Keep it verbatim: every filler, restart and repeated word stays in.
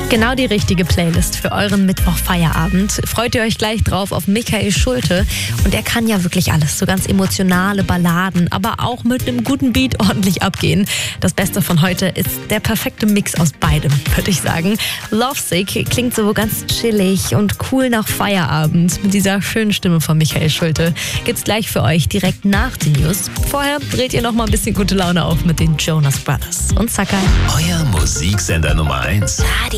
Genau die richtige Playlist für euren Mittwochfeierabend. Freut ihr euch gleich drauf auf Michael Schulte. Und er kann ja wirklich alles, so ganz emotionale Balladen, aber auch mit einem guten Beat ordentlich abgehen. Das Beste von heute ist der perfekte Mix aus beidem, würde ich sagen. Lovesick klingt so ganz chillig und cool nach Feierabend mit dieser schönen Stimme von Michael Schulte. Gibt's gleich für euch direkt nach den News. Vorher dreht ihr noch mal ein bisschen gute Laune auf mit den Jonas Brothers und Sakai. Euer Musiksender Nummer eins.